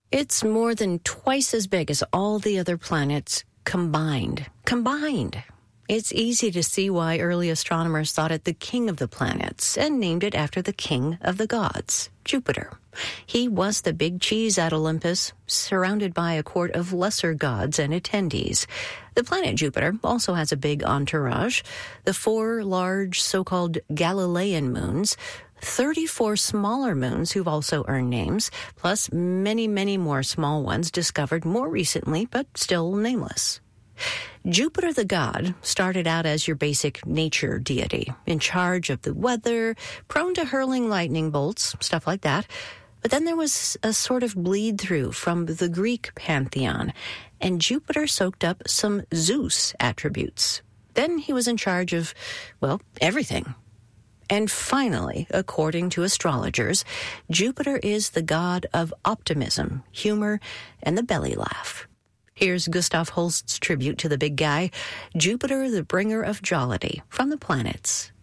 It's more than twice as big as all the other planets combined. It's easy to see why early astronomers thought it the king of the planets and named it after the king of the gods, Jupiter. He was the big cheese at Olympus, surrounded by a court of lesser gods and attendees. The planet Jupiter also has a big entourage. The 4 large so-called Galilean moons, 34 smaller moons who've also earned names, plus many, many more small ones discovered more recently, but still nameless. Jupiter the god started out as your basic nature deity, in charge of the weather, prone to hurling lightning bolts, stuff like that. But then there was a sort of bleed-through from the Greek pantheon, and Jupiter soaked up some Zeus attributes. Then he was in charge of, well, everything. And finally, according to astrologers, Jupiter is the god of optimism, humor, and the belly laugh. Here's Gustav Holst's tribute to the big guy, Jupiter, the bringer of jollity, from the planets.